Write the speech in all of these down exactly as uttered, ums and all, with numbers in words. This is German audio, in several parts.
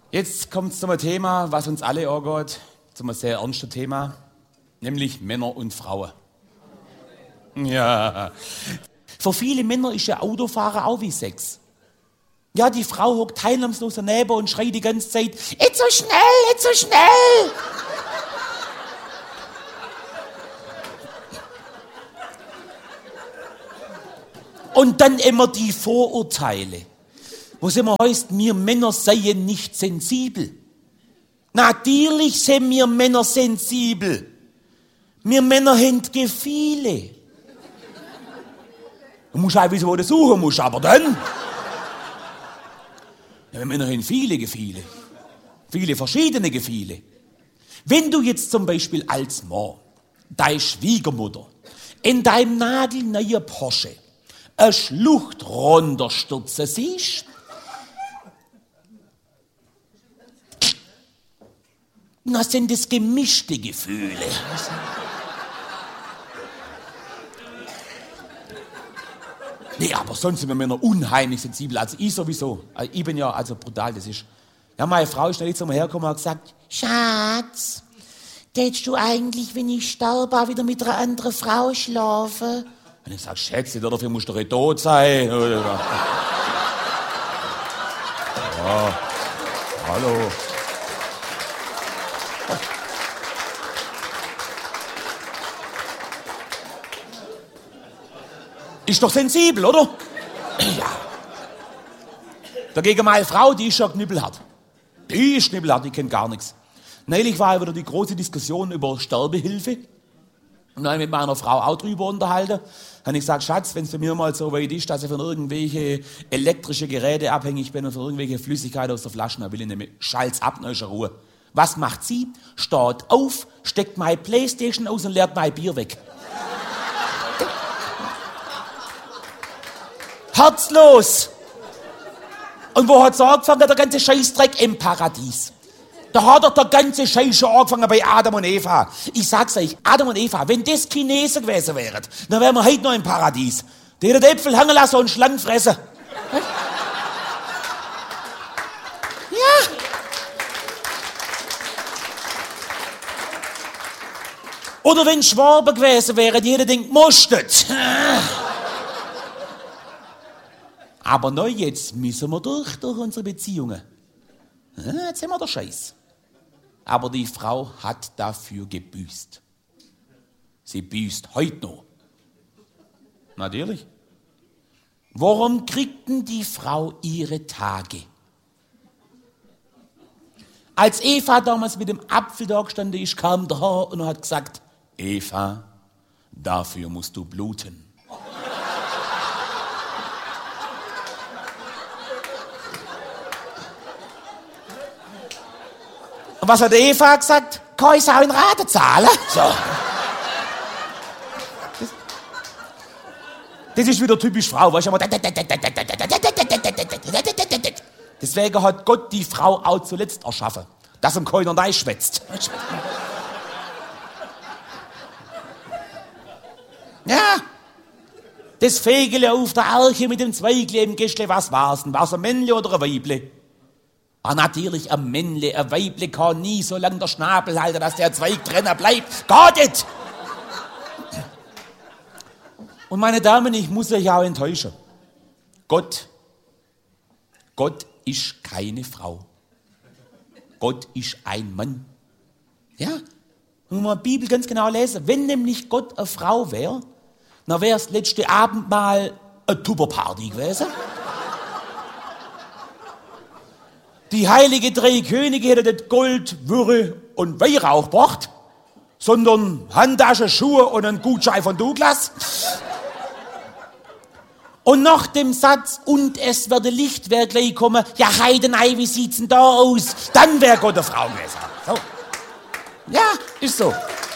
Jetzt kommt es zum Thema, was uns alle angeht, zum sehr ernsten Thema, nämlich Männer und Frauen. Ja. Für viele Männer ist ja Autofahren auch wie Sex. Ja, die Frau hockt teilnahmslos daneben und schreit die ganze Zeit, jetzt so schnell, jetzt so schnell. Und dann immer die Vorurteile, wo es immer heißt, wir Männer seien nicht sensibel. Natürlich sind wir Männer sensibel. Wir Männer haben Gefühle. Du musst auch wissen, wo du suchen musst, aber dann. Ja, wir Männer haben viele Gefühle. Viele verschiedene Gefühle. Wenn du jetzt zum Beispiel als Mann, deine Schwiegermutter, in deinem nagelneuen Porsche eine Schlucht runterstürzen siehst, dann sind das gemischte Gefühle. Nee, aber sonst sind wir Männer unheimlich sensibel. Also ich sowieso. Also ich bin ja also brutal, das ist. Ja, meine Frau ist nicht zu mir hergekommen und hat gesagt, Schatz, tätst du eigentlich, wenn ich sterbe, auch wieder mit einer anderen Frau schlafen? Und ich sage, Schätze, dafür musst du doch tot sein. Ja, hallo. Ist doch sensibel, oder? Ja. Dagegen meine Frau, die ist ja knüppelhart. Die ist knüppelhart, die kennt gar nichts. Neulich war ja wieder die große Diskussion über Sterbehilfe. Und dann habe ich mit meiner Frau auch drüber unterhalten. Dann habe ich gesagt, Schatz, wenn es für mich mal so weit ist, dass ich von irgendwelchen elektrischen Geräten abhängig bin und von irgendwelchen Flüssigkeiten aus der Flasche, dann will ich nämlich Schalt's ab, dann ist Ruhe. Was macht sie? Steht auf, steckt meine Playstation aus und leert mein Bier weg. Herzlos. Und wo hat es angefangen, der ganze Scheißdreck? Im Paradies. Da hat doch der ganze Scheiß schon angefangen bei Adam und Eva. Ich sag's euch, Adam und Eva, wenn das Chinesen gewesen wären, dann wären wir heute noch im Paradies. Die hätten Äpfel hängen lassen und Schlangen fressen. Ja. Oder wenn Schwaben gewesen wären, die hätten gedacht, musstet. Aber neu jetzt müssen wir durch, durch unsere Beziehungen. Ja, jetzt haben wir den Scheiß. Aber die Frau hat dafür gebüßt. Sie büßt heute noch. Natürlich. Warum kriegt denn die Frau ihre Tage? Als Eva damals mit dem Apfel da gestanden ist, kam der Herr und hat gesagt, Eva, dafür musst du bluten. Und was hat Eva gesagt? Kann ich auch in Rate zahlen? So. Das, das ist wieder typisch Frau, weißt du? Deswegen hat Gott die Frau auch zuletzt erschaffen, dass ihm keiner neu schwätzt. Ja. Das Fegele auf der Arche mit dem Zweigle im Gäschle, was war's denn? War's ein Männle oder ein Weible? Ah, natürlich, ein Männle, ein Weible kann nie so lange der Schnabel halten, dass der Zweig drinnen bleibt. Geht nicht! Und meine Damen, ich muss euch auch enttäuschen. Gott, Gott ist keine Frau. Gott ist ein Mann. Ja? Wenn wir die Bibel ganz genau lesen, wenn nämlich Gott eine Frau wäre, dann wäre es letzte Abend mal eine Tupperparty gewesen. Die heilige drei Könige hätten nicht Gold, Würre und Weihrauch gebracht, sondern Handtasche, Schuhe und einen Gutschein von Douglas. Und nach dem Satz, und es werde Lichtwerk gleich kommen, ja Heidenei, wie sieht's denn da aus? Dann wäre Gott eine Frau gewesen. So. Ja, ist so.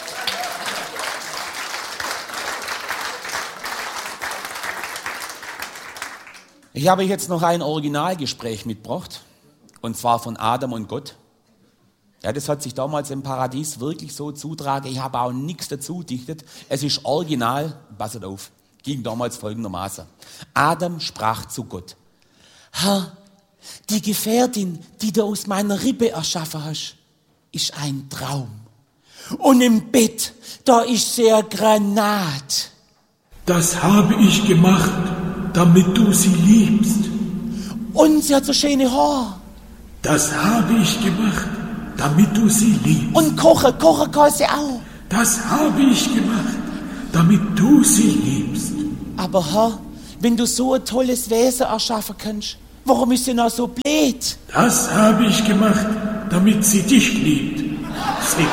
Ich habe jetzt noch ein Originalgespräch mitgebracht. Und zwar von Adam und Gott. Ja, das hat sich damals im Paradies wirklich so zutragen. Ich habe auch nichts dazu dichtet. Es ist original, passet auf, ging damals folgendermaßen. Adam sprach zu Gott. Herr, Die Gefährtin, die du aus meiner Rippe erschaffen hast, ist ein Traum. Und im Bett, da ist sehr Granat. Das habe ich gemacht, damit du sie liebst. Und sie hat so schöne Haare. Das habe ich gemacht, damit du sie liebst. Und kochen, kochen kann sie auch. Das habe ich gemacht, damit du sie liebst. Aber Herr, wenn du so ein tolles Wesen erschaffen kannst, warum ist sie noch so blöd? Das habe ich gemacht, damit sie dich liebt. Sick.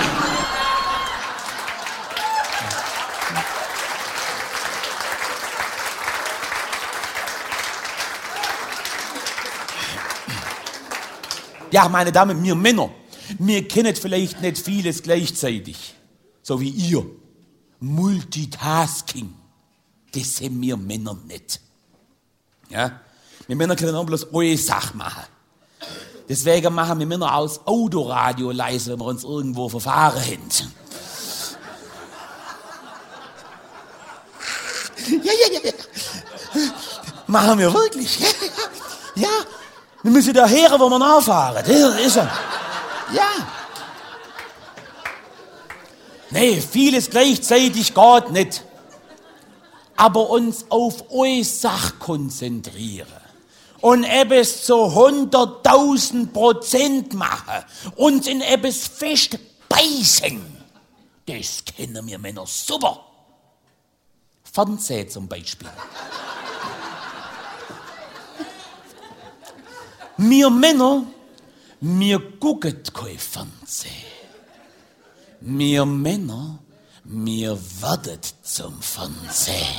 Ja, meine Damen, wir Männer, wir kennen vielleicht nicht vieles gleichzeitig. So wie ihr. Multitasking. Das sind wir Männer nicht. Ja? Wir Männer können auch bloß eine Sache machen. Deswegen machen wir Männer aus Autoradio leise, wenn wir uns irgendwo verfahren haben. Ja, ja, ja, ja. Machen wir wirklich. Ja, ja. Wir müssen da her, wo wir nachfahren. Das ist er. Ja. Nee, vieles gleichzeitig geht nicht. Aber uns auf eine Sache konzentrieren und etwas zu hunderttausend Prozent machen, uns in etwas fest beißen, das kennen wir Männer super. Fernsehen zum Beispiel. Wir Männer, wir gucken kein Fernsehen. Wir Männer, wir werden zum Fernsehen.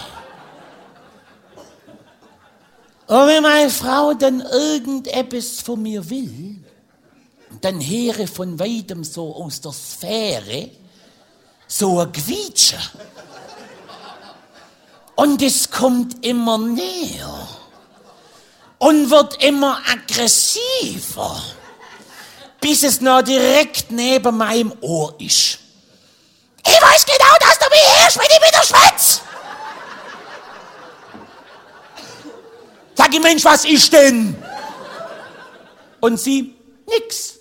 Und wenn meine Frau dann irgendetwas von mir will, dann höre von weitem so aus der Sphäre so ein Quietschen. Und es kommt immer näher und wird immer aggressiver, bis es noch direkt neben meinem Ohr ist. Ich weiß genau, dass du mich hörst, wenn ich wieder schwätze. Sag ich, Mensch, was ist denn? Und sie, nix.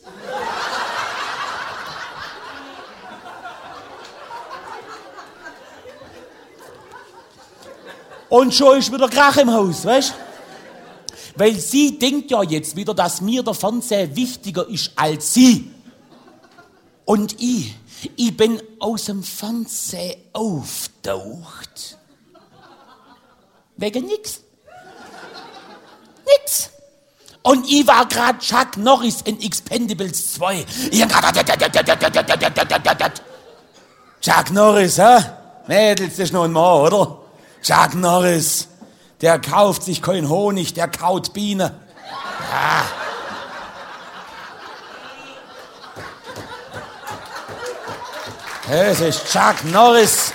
Und schon ist wieder Krach im Haus, weißt? Weil sie denkt ja jetzt wieder, dass mir der Fernseher wichtiger ist als sie. Und ich, ich bin aus dem Fernseher auftaucht. Wegen nix. Nix. Und ich war gerade Chuck Norris in Expendables zwei. Ich hab grad Chuck Norris, hä? Mädels, das ist noch ein Mann, oder? Chuck Norris, der kauft sich keinen Honig, der kaut Biene. Ja. Das ist Chuck Norris.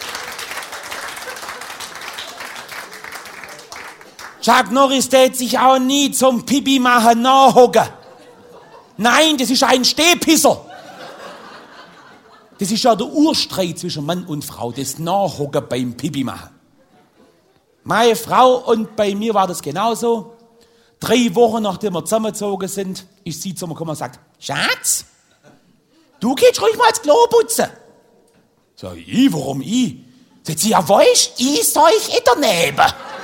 Chuck Norris tät sich auch nie zum Pipi machen nachhocken. Nein, das ist ein Stehpisser. Das ist ja der Urstreit zwischen Mann und Frau, das Nachhocken beim Pipi machen. Meine Frau und bei mir war das genauso. Drei Wochen nachdem wir zusammengezogen sind, ist sie zu mir gekommen und sagt, Schatz, du gehst ruhig mal ins Klo putzen. Sag ich, warum ich? Sagt sie, ja weißt, ich soll ich daneben.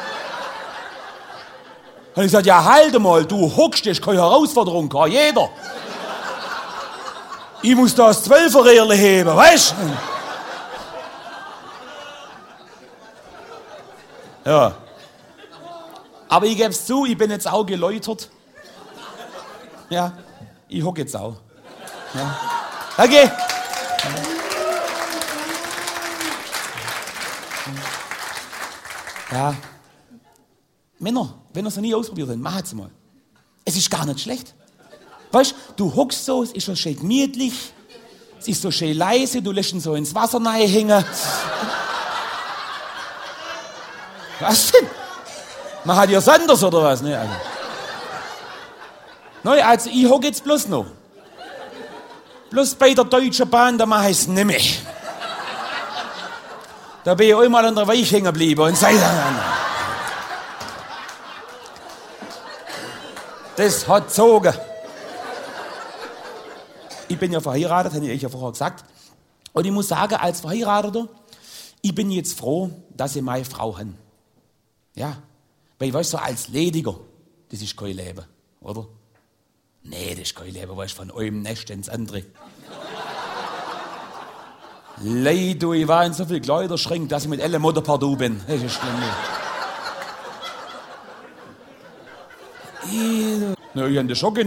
Und ich gesagt, ja halt mal, du hockst, das ist keine Herausforderung, kann jeder. Ich muss das Zwölferröhrle heben, weißt du? Ja. Aber ich gebe es zu, ich bin jetzt auch geläutert. Ja, ich hocke jetzt auch. Ja. Okay. Ja. Männer, wenn ihr es noch nie ausprobiert habt, macht es mal. Es ist gar nicht schlecht. Weißt du, hockst so, es ist so schön gemütlich, es ist so schön leise, du lässt ihn so ins Wasser hängen. Was denn? Man hat ja anders oder was? Ne, also. Neu, also ich hocke jetzt bloß noch. Bloß bei der Deutschen Bahn, da mache ich es nicht mehr. Da bin ich einmal an der Weich hängen geblieben und sei dann. Das hat gezogen. Ich bin ja verheiratet, habe ich ja vorher gesagt. Und ich muss sagen, als Verheirateter, ich bin jetzt froh, dass ich meine Frau habe. Ja, weil ich weiß, so als Lediger, das ist kein Leben, oder? Nee, das ist kein Leben, weißt du, von einem Nest ins andere. Leid, du, ich war in so viel Kleiderschränken, dass ich mit Elle Mutter partout bin. Das ist schlimm. Ich, ich habe das schon